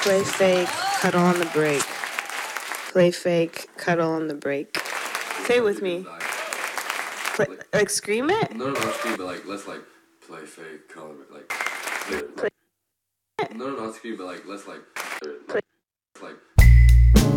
Play fake, cuddle on the break. Play fake, cuddle on the break. Say it with me. Like scream it? No, not scream, but like let's like play fake, color, like. Play No, not scream, but like let's like. Play